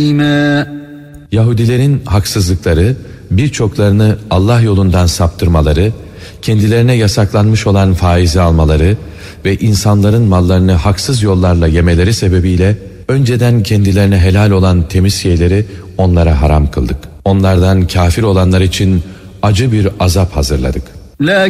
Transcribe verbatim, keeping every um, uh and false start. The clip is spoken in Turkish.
Yahudilerin haksızlıkları, birçoklarını Allah yolundan saptırmaları, kendilerine yasaklanmış olan faizi almaları ve insanların mallarını haksız yollarla yemeleri sebebiyle önceden kendilerine helal olan temiz şeyleri onlara haram kıldık. Onlardan kafir olanlar için acı bir azap hazırladık.